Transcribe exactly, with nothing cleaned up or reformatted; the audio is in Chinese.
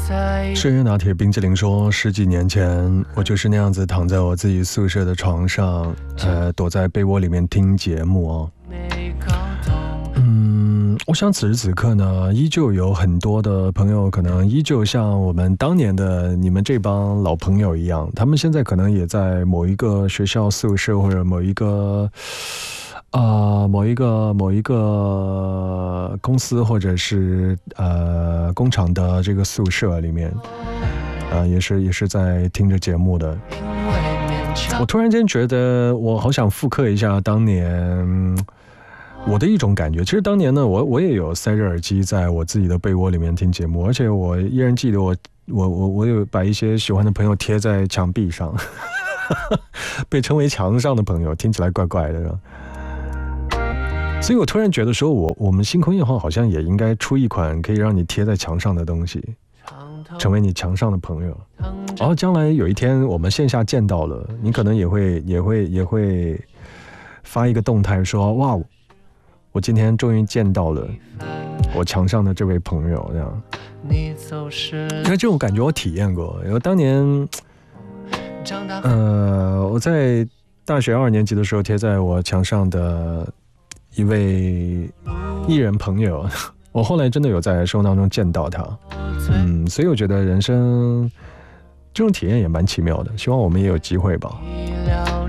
深夜拿铁冰淇淋说，十几年前我就是那样子躺在我自己宿舍的床上，呃，躲在被窝里面听节目哦。嗯，我想此时此刻呢，依旧有很多的朋友，可能依旧像我们当年的你们这帮老朋友一样，他们现在可能也在某一个学校宿舍或者某一个。呃，某一个某一个公司或者是呃工厂的这个宿舍里面，呃，也是也是在听着节目的。我突然间觉得，我好想复刻一下当年我的一种感觉。其实当年呢，我我也有塞着耳机在我自己的被窝里面听节目，而且我依然记得我我我我有把一些喜欢的朋友贴在墙壁上，被称为墙上的朋友，听起来怪怪的。所以我突然觉得说我我们星空夜话好像也应该出一款可以让你贴在墙上的东西，成为你墙上的朋友。然后将来有一天我们线下见到了，你可能也会也会也会发一个动态说，哇，我今天终于见到了我墙上的这位朋友，这样。因为这种感觉我体验过，因为当年呃我在大学二年级的时候贴在我墙上的一位艺人朋友，我后来真的有在生活当中见到他，嗯，所以我觉得人生这种体验也蛮奇妙的，希望我们也有机会吧。